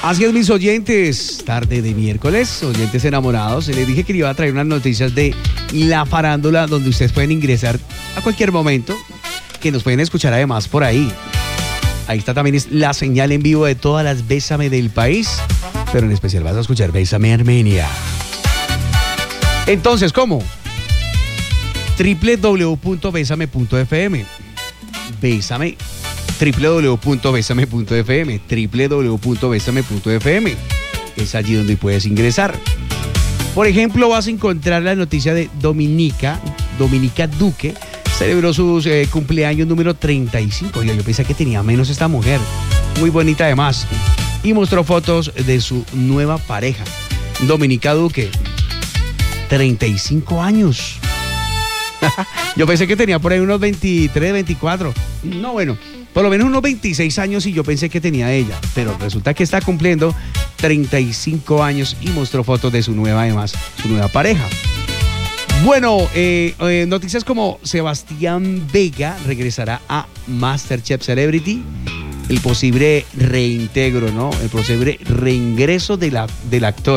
Así es, mis oyentes, tarde de miércoles, oyentes enamorados, les dije que iba a traer unas noticias de la farándula donde ustedes pueden ingresar a cualquier momento, que nos pueden escuchar además por ahí. Ahí está también la señal en vivo de todas las Bésame del país, pero en especial vas a escuchar Bésame Armenia. Entonces, ¿cómo? www.besame.fm. Bésame. www.besame.fm. www.besame.fm. Es allí donde puedes ingresar. Por ejemplo, vas a encontrar la noticia de Dominica Duque. Celebró su cumpleaños número 35. Yo pensé que tenía menos esta mujer. Muy bonita además. Y mostró fotos de su nueva pareja. Dominica Duque. 35 años. Yo pensé que tenía por ahí unos 23, 24. No, bueno, por lo menos unos 26 años y yo pensé que tenía ella. Pero resulta que está cumpliendo 35 años y mostró fotos de su nueva, además, su nueva pareja. Bueno, noticias como Sebastián Vega regresará a MasterChef Celebrity. El posible reintegro, ¿no? El posible reingreso del actor.